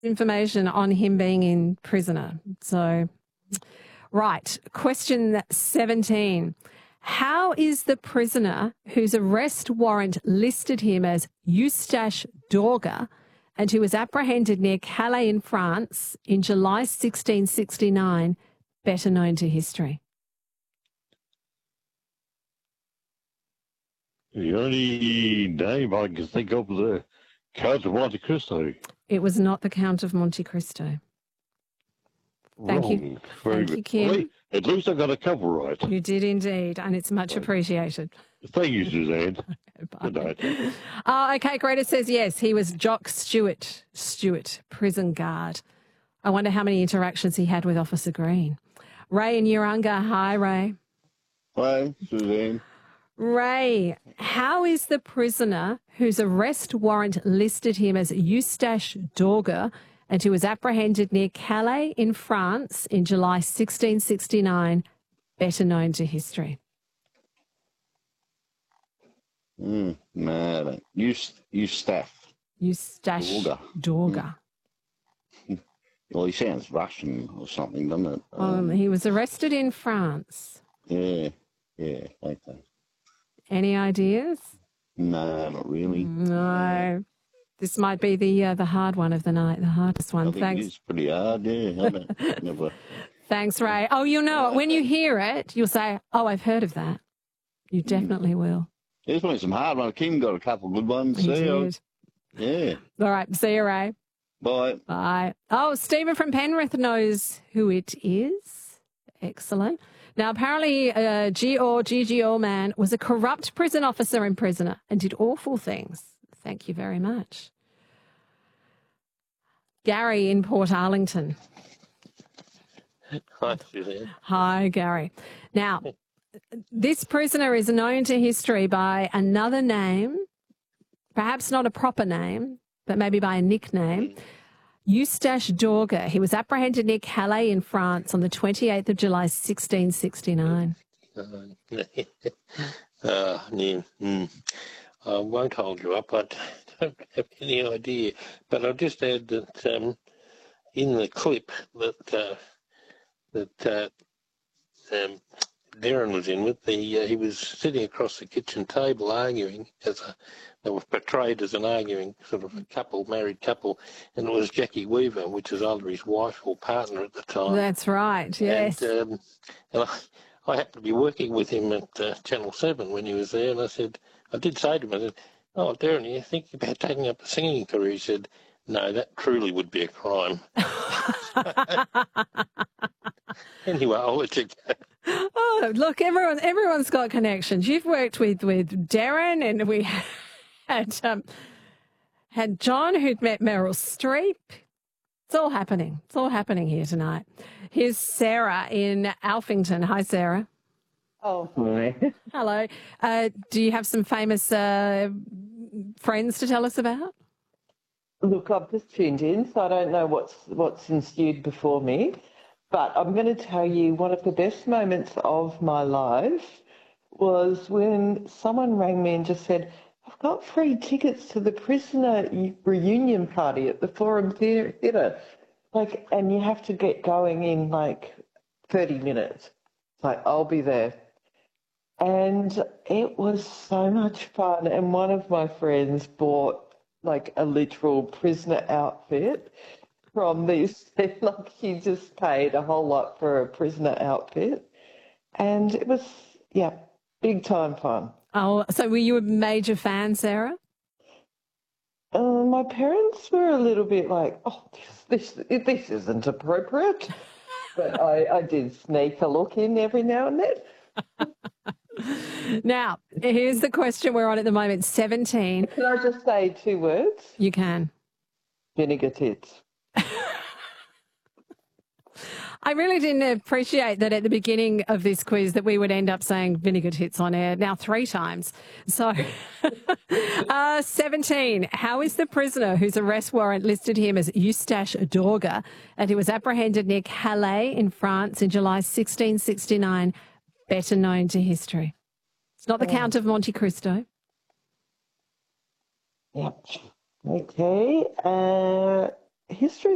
information on him being in prisoner. So, right. Question 17. How is the prisoner whose arrest warrant listed him as Eustache Dorga and who was apprehended near Calais in France in July 1669 better known to history? The only name I can think of is the Count of Monte Cristo. It was not the Count of Monte Cristo. Thank you. Thank you, Kim. Well, at least I got a couple right. You did indeed, and it's much appreciated. Thank you, Suzanne. Good night. Okay, Greta says yes, he was Jock Stewart, prison guard. I wonder how many interactions he had with Officer Green. Ray in Urunga. Hi, Ray. Hi, Suzanne. Ray, how is the prisoner whose arrest warrant listed him as Eustache Dorga and who was apprehended near Calais in France in July 1669 better known to history? No, Eustache Dorga. Well, he sounds Russian or something, doesn't it? He was arrested in France. Yeah, okay. Any ideas? No, not really. No. This might be the hard one of the night, the hardest one. I think Thanks. it's pretty hard, yeah. I don't, never. Thanks, Ray. Oh, you'll know it. When you hear it, you'll say, oh, I've heard of that. You definitely will. There's been some hard ones. Kim got a couple of good ones. He did. Yeah. All right. See you, Ray. Bye. Bye. Oh, Stephen from Penrith knows who it is. Excellent. Now, apparently, GGO man was a corrupt prison officer and prisoner and did awful things. Thank you very much. Gary in Port Arlington. Hi, Suzanne. Hi, Gary. Now, this prisoner is known to history by another name, perhaps not a proper name, but maybe by a nickname. Eustache Dorga. He was apprehended near Calais in France on the 28th of July, 1669. I won't hold you up. I don't have any idea. But I'll just add that in the clip that Darren was in with, he was sitting across the kitchen table arguing they were portrayed as an arguing sort of married couple, and it was Jackie Weaver, which was either his wife or partner at the time. That's right, yes. And I happened to be working with him at Channel 7 when he was there, and I did say to him, I said, oh, Darren, you think about taking up a singing career? He said, no, that truly would be a crime. Anyway, I'll let you go. Oh, look, everyone's got connections. You've worked with Darren, and we had John, who'd met Meryl Streep. It's all happening. It's all happening here tonight. Here's Sarah in Alphington. Hi, Sarah. Oh, hi. Hello. Do you have some famous friends to tell us about? Look, I've just tuned in, so I don't know what's ensued before me. But I'm going to tell you one of the best moments of my life was when someone rang me and just said, I've got free tickets to the prisoner reunion party at the Forum Theatre. And you have to get going in 30 minutes. It's like, I'll be there. And it was so much fun. And one of my friends bought a literal prisoner outfit from this. He just paid a whole lot for a prisoner outfit. And it was, big time fun. Oh, so were you a major fan, Sarah? My parents were a little bit like, oh, this isn't appropriate. But I did sneak a look in every now and then. Now, here's the question we're on at the moment, 17. Can I just say 2 words? You can. Vinegar tits. I really didn't appreciate that at the beginning of this quiz that we would end up saying vinegar tits on air now 3 times. So, 17. How is the prisoner whose arrest warrant listed him as Eustache Dorga and who was apprehended near Calais in France in July 1669 better known to history? It's not the Count of Monte Cristo. Yep. Okay. History